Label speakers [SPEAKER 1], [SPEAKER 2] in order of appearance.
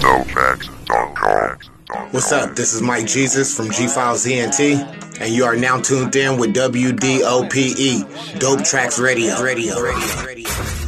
[SPEAKER 1] What's up? This is Mike Jesus from G-Files ENT, and you are now tuned in with WDOPE, Dope Tracks Radio.